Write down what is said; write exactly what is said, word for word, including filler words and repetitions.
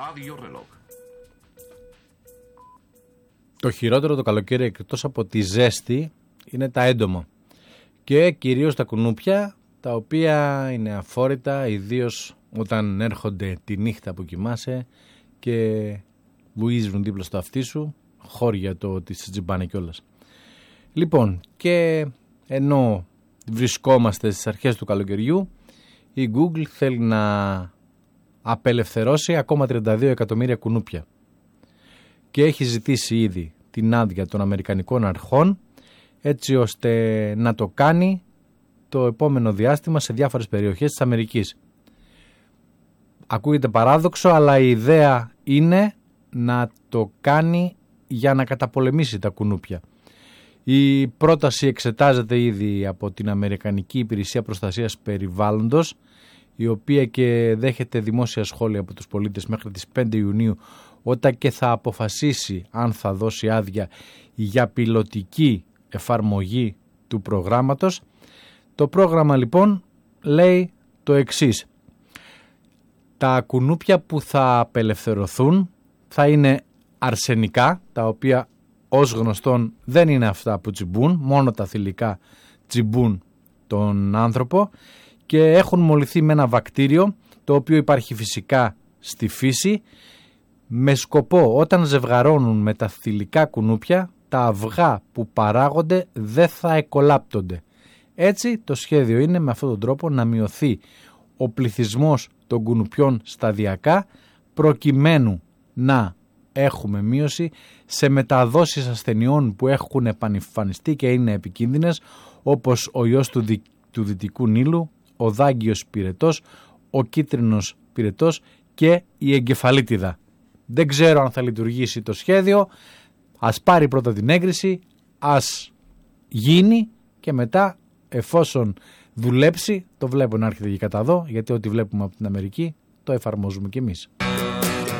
Το χειρότερο το καλοκαίρι, εκτός από τη ζέστη, είναι τα έντομα και κυρίως τα κουνούπια, τα οποία είναι αφόρητα, ιδίως όταν έρχονται τη νύχτα που κοιμάσαι και βουίζουν δίπλα στο αυτί σου, χώρια το ότι σε τζιμπάνε κιόλας. Λοιπόν, και ενώ βρισκόμαστε στις αρχές του καλοκαιριού, η Google θέλει να απελευθερώσει ακόμα τριάντα δύο εκατομμύρια κουνούπια και έχει ζητήσει ήδη την άδεια των Αμερικανικών αρχών έτσι ώστε να το κάνει το επόμενο διάστημα σε διάφορες περιοχές της Αμερικής. Ακούγεται παράδοξο, αλλά η ιδέα είναι να το κάνει για να καταπολεμήσει τα κουνούπια. Η πρόταση εξετάζεται ήδη από την Αμερικανική Υπηρεσία Προστασίας Περιβάλλοντος, η οποία και δέχεται δημόσια σχόλια από τους πολίτες μέχρι τις πέντε Ιουνίου, όταν και θα αποφασίσει αν θα δώσει άδεια για πιλωτική εφαρμογή του προγράμματος. Το πρόγραμμα λοιπόν λέει το εξής: τα κουνούπια που θα απελευθερωθούν θα είναι αρσενικά, τα οποία ως γνωστόν δεν είναι αυτά που τσιμπούν, μόνο τα θηλυκά τσιμπούν τον άνθρωπο και έχουν μολυθεί με ένα βακτήριο το οποίο υπάρχει φυσικά στη φύση, με σκοπό όταν ζευγαρώνουν με τα θηλυκά κουνούπια τα αυγά που παράγονται δεν θα εκολάπτονται. Έτσι το σχέδιο είναι με αυτόν τον τρόπο να μειωθεί ο πληθυσμός των κουνουπιών σταδιακά, προκειμένου να έχουμε μείωση σε μεταδόσεις ασθενειών που έχουν επανεμφανιστεί και είναι επικίνδυνες, όπως ο ιός του, δι... του Δυτικού Νείλου, ο δάγκιος πυρετός, ο κίτρινος πυρετός και η εγκεφαλίτιδα. Δεν ξέρω αν θα λειτουργήσει το σχέδιο, ας πάρει πρώτα την έγκριση, ας γίνει και μετά, εφόσον δουλέψει, το βλέπω να έρχεται και κατά εδώ, γιατί ό,τι βλέπουμε από την Αμερική το εφαρμόζουμε κι εμείς.